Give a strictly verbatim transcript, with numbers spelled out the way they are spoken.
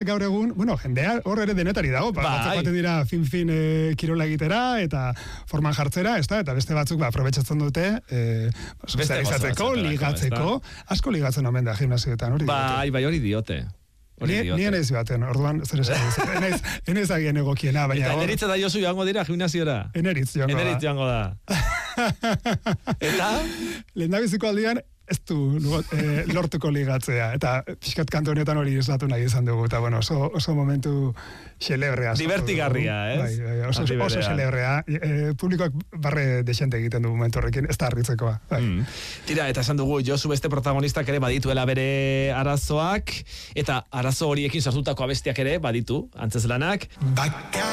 gaur egun, bueno, jendea hor ere denetari dago, ba, batzuk baten dira fin-fin e, kirola egitera, eta forman jartzera, ez da, eta beste batzuk, ba, aprobetsatzen dute, e, sozializatzeko, ligatzeko, asko ligatzen omen da gimnasioetan, hori diote. Bai, bai, hori diote. Ni enaiz baten, orduan, zer esan, enaiz, enaiz agien egokiena, baina... Eta eneritz eta Josu joango dira gimnasiora? Eneritz joango da. Eneritz joango da. Eta? Lehendabiziko aldian, ez du eh, lortuko ligatzea, eta pixkat kantu honetan hori eslatu nahi izan dugu, eta bueno, oso, oso momentu xelebrea. Divertigarria, ez? Bai, bai, oso, oso xelebrea. E, publikoak barre desente egiten du momentu horrekin, ez da harritzekoa. Bai. Mm. Tira, eta esan dugu, Josu beste protagonistak ere badituela bere arazoak, eta arazo horiekin sartutako abestiak ere baditu, antzeslanak. Baka